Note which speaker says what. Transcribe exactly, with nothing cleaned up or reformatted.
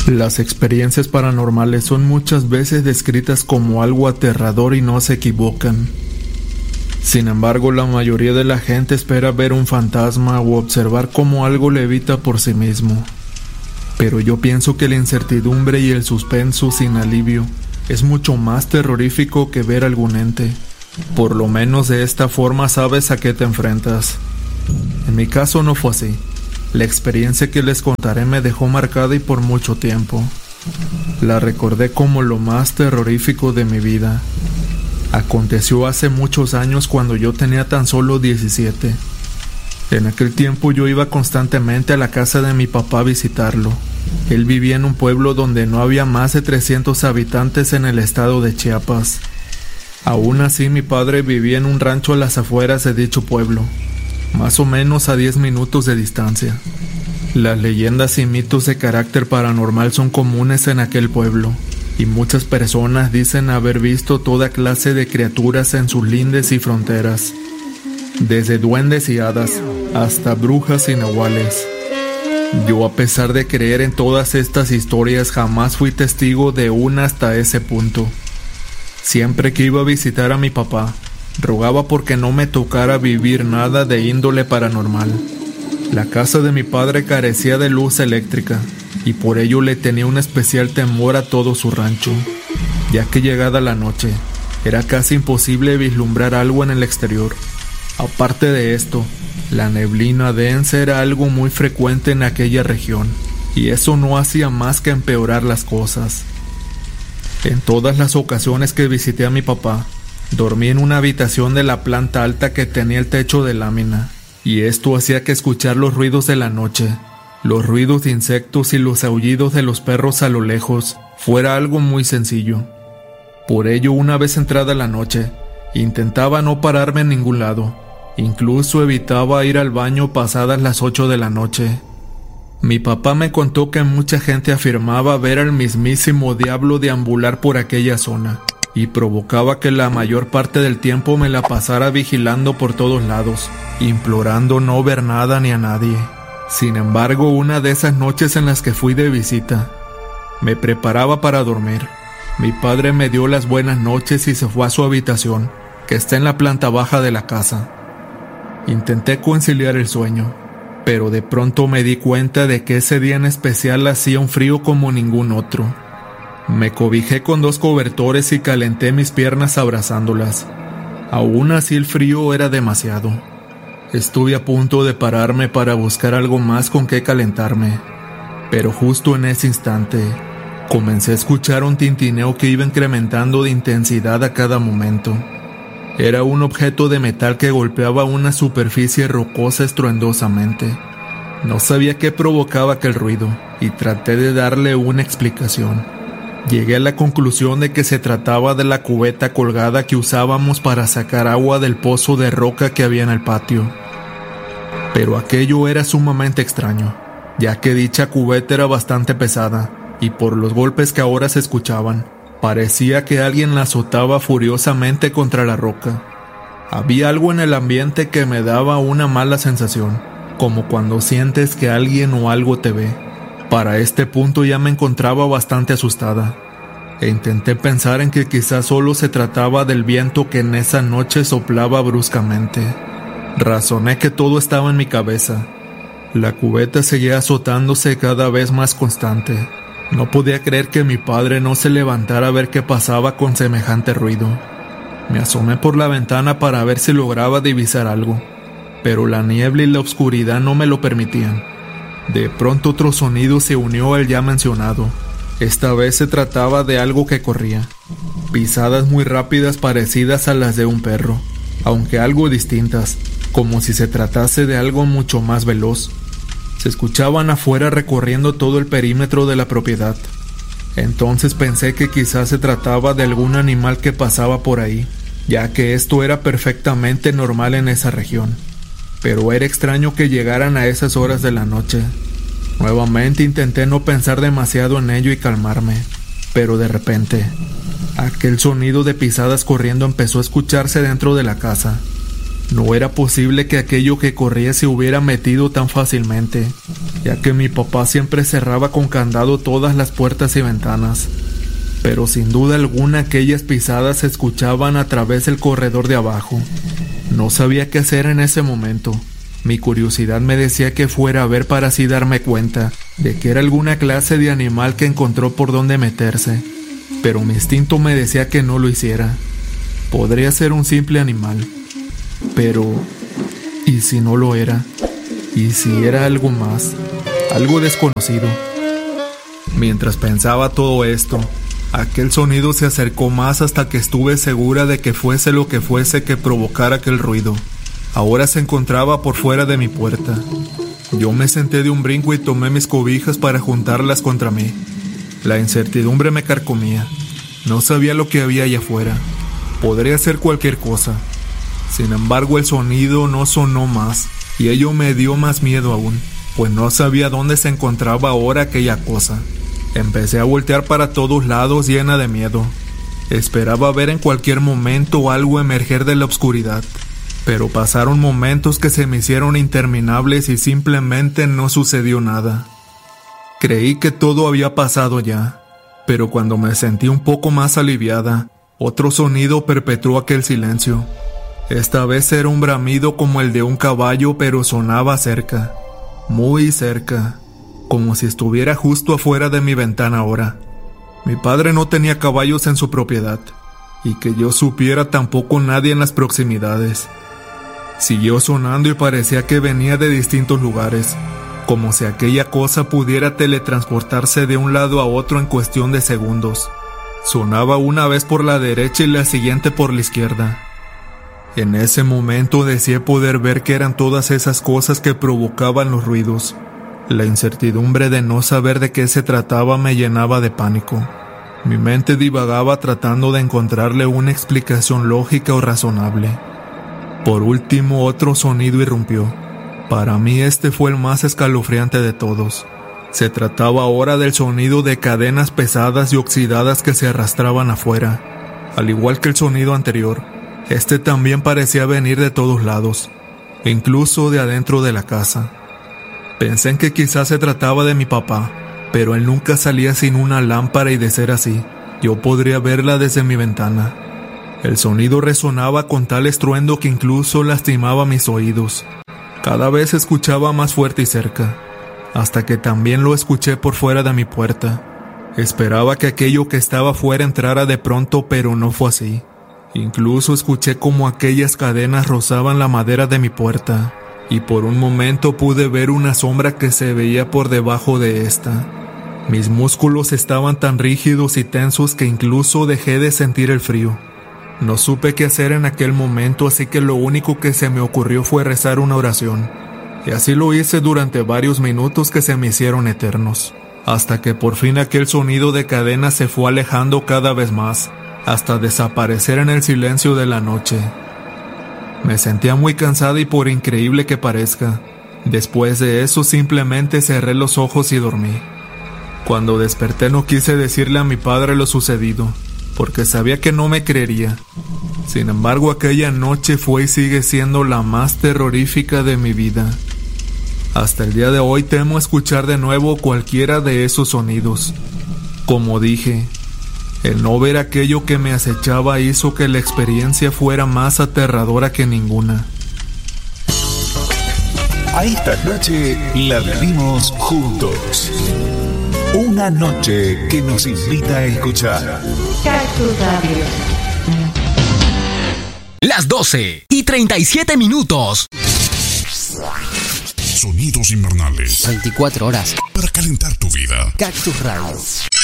Speaker 1: Las experiencias paranormales son muchas veces descritas como algo aterrador y no se equivocan. Sin embargo, la mayoría de la gente espera ver un fantasma o observar cómo algo levita por sí mismo. Pero yo pienso que la incertidumbre y el suspenso sin alivio es mucho más terrorífico que ver algún ente. Por lo menos de esta forma sabes a qué te enfrentas. En mi caso no fue así. La experiencia que les contaré me dejó marcada y por mucho tiempo. La recordé como lo más terrorífico de mi vida. Aconteció hace muchos años cuando yo tenía tan solo diecisiete. En aquel tiempo yo iba constantemente a la casa de mi papá a visitarlo. Él vivía en un pueblo donde no había más de trescientos habitantes en el estado de Chiapas. Aún así, mi padre vivía en un rancho a las afueras de dicho pueblo, más o menos a diez minutos de distancia. Las leyendas y mitos de carácter paranormal son comunes en aquel pueblo, y muchas personas dicen haber visto toda clase de criaturas en sus lindes y fronteras, desde duendes y hadas hasta brujas y nahuales. Yo, a pesar de creer en todas estas historias, jamás fui testigo de una hasta ese punto. Siempre que iba a visitar a mi papá, rogaba porque no me tocara vivir nada de índole paranormal. La casa de mi padre carecía de luz eléctrica, y por ello le tenía un especial temor a todo su rancho, ya que llegada la noche, era casi imposible vislumbrar algo en el exterior. Aparte de esto, la neblina densa era algo muy frecuente en aquella región, y eso no hacía más que empeorar las cosas. En todas las ocasiones que visité a mi papá, dormí en una habitación de la planta alta que tenía el techo de lámina, y esto hacía que escuchar los ruidos de la noche, los ruidos de insectos y los aullidos de los perros a lo lejos fuera algo muy sencillo. Por ello, una vez entrada la noche, intentaba no pararme en ningún lado, incluso evitaba ir al baño pasadas las ocho de la noche. Mi papá me contó que mucha gente afirmaba ver al mismísimo diablo deambular por aquella zona, y provocaba que la mayor parte del tiempo me la pasara vigilando por todos lados, implorando no ver nada ni a nadie. Sin embargo, una de esas noches en las que fui de visita, me preparaba para dormir. Mi padre me dio las buenas noches y se fue a su habitación, que está en la planta baja de la casa. Intenté conciliar el sueño, pero de pronto me di cuenta de que ese día en especial hacía un frío como ningún otro. Me cobijé con dos cobertores y calenté mis piernas abrazándolas. Aún así el frío era demasiado. Estuve a punto de pararme para buscar algo más con que calentarme, pero justo en ese instante comencé a escuchar un tintineo que iba incrementando de intensidad a cada momento. Era un objeto de metal que golpeaba una superficie rocosa estruendosamente. No sabía qué provocaba aquel ruido y traté de darle una explicación. Llegué a la conclusión de que se trataba de la cubeta colgada que usábamos para sacar agua del pozo de roca que había en el patio. Pero aquello era sumamente extraño, ya que dicha cubeta era bastante pesada, y por los golpes que ahora se escuchaban, parecía que alguien la azotaba furiosamente contra la roca. Había algo en el ambiente que me daba una mala sensación, como cuando sientes que alguien o algo te ve. Para este punto ya me encontraba bastante asustada, e intenté pensar en que quizás solo se trataba del viento que en esa noche soplaba bruscamente. Razoné que todo estaba en mi cabeza. La cubeta seguía azotándose cada vez más constante. No podía creer que mi padre no se levantara a ver qué pasaba con semejante ruido. Me asomé por la ventana para ver si lograba divisar algo, pero la niebla y la oscuridad no me lo permitían. De pronto otro sonido se unió al ya mencionado. Esta vez se trataba de algo que corría. Pisadas muy rápidas parecidas a las de un perro, aunque algo distintas, como si se tratase de algo mucho más veloz. Se escuchaban afuera recorriendo todo el perímetro de la propiedad. Entonces pensé que quizás se trataba de algún animal que pasaba por ahí, ya que esto era perfectamente normal en esa región. Pero era extraño que llegaran a esas horas de la noche. Nuevamente intenté no pensar demasiado en ello y calmarme, pero de repente, aquel sonido de pisadas corriendo empezó a escucharse dentro de la casa. No era posible que aquello que corría se hubiera metido tan fácilmente, ya que mi papá siempre cerraba con candado todas las puertas y ventanas. Pero sin duda alguna aquellas pisadas se escuchaban a través del corredor de abajo. No sabía qué hacer en ese momento. Mi curiosidad me decía que fuera a ver para así darme cuenta de que era alguna clase de animal que encontró por donde meterse. Pero mi instinto me decía que no lo hiciera. Podría ser un simple animal. Pero, ¿y si no lo era? ¿Y si era algo más? Algo desconocido. Mientras pensaba todo esto, aquel sonido se acercó más hasta que estuve segura de que fuese lo que fuese que provocara aquel ruido. Ahora se encontraba por fuera de mi puerta. Yo me senté de un brinco y tomé mis cobijas para juntarlas contra mí. La incertidumbre me carcomía. No sabía lo que había allá afuera. Podría ser cualquier cosa. Sin embargo, el sonido no sonó más, y ello me dio más miedo aún, pues no sabía dónde se encontraba ahora aquella cosa. Empecé a voltear para todos lados llena de miedo. Esperaba ver en cualquier momento algo emerger de la oscuridad, pero pasaron momentos que se me hicieron interminables y simplemente no sucedió nada. Creí que todo había pasado ya, pero cuando me sentí un poco más aliviada, otro sonido perpetuó aquel silencio. Esta vez era un bramido como el de un caballo, pero sonaba cerca, muy cerca, como si estuviera justo afuera de mi ventana ahora. Mi padre no tenía caballos en su propiedad, y que yo supiera tampoco nadie en las proximidades. Siguió sonando y parecía que venía de distintos lugares, como si aquella cosa pudiera teletransportarse de un lado a otro en cuestión de segundos. Sonaba una vez por la derecha y la siguiente por la izquierda. En ese momento deseé poder ver qué eran todas esas cosas que provocaban los ruidos. La incertidumbre de no saber de qué se trataba me llenaba de pánico. Mi mente divagaba tratando de encontrarle una explicación lógica o razonable. Por último, otro sonido irrumpió. Para mí este fue el más escalofriante de todos. Se trataba ahora del sonido de cadenas pesadas y oxidadas que se arrastraban afuera. Al igual que el sonido anterior, este también parecía venir de todos lados, incluso de adentro de la casa. Pensé en que quizás se trataba de mi papá, pero él nunca salía sin una lámpara y de ser así, yo podría verla desde mi ventana. El sonido resonaba con tal estruendo que incluso lastimaba mis oídos. Cada vez se escuchaba más fuerte y cerca, hasta que también lo escuché por fuera de mi puerta. Esperaba que aquello que estaba fuera entrara de pronto, pero no fue así. Incluso escuché como aquellas cadenas rozaban la madera de mi puerta, y por un momento pude ver una sombra que se veía por debajo de esta. Mis músculos estaban tan rígidos y tensos que incluso dejé de sentir el frío. No supe qué hacer en aquel momento, así que lo único que se me ocurrió fue rezar una oración. Y así lo hice durante varios minutos que se me hicieron eternos, hasta que por fin aquel sonido de cadena se fue alejando cada vez más, hasta desaparecer en el silencio de la noche. Me sentía muy cansada y por increíble que parezca, después de eso simplemente cerré los ojos y dormí. Cuando desperté no quise decirle a mi padre lo sucedido, porque sabía que no me creería. Sin embargo, aquella noche fue y sigue siendo la más terrorífica de mi vida. Hasta el día de hoy temo escuchar de nuevo cualquiera de esos sonidos. Como dije, el no ver aquello que me acechaba hizo que la experiencia fuera más aterradora que ninguna.
Speaker 2: A esta noche la vivimos juntos. Una noche que nos invita a escuchar
Speaker 3: Cactus Radio.
Speaker 4: Las doce y treinta y siete minutos.
Speaker 2: Sonidos invernales.
Speaker 4: veinticuatro horas
Speaker 2: para calentar tu vida.
Speaker 4: Cactus Radio.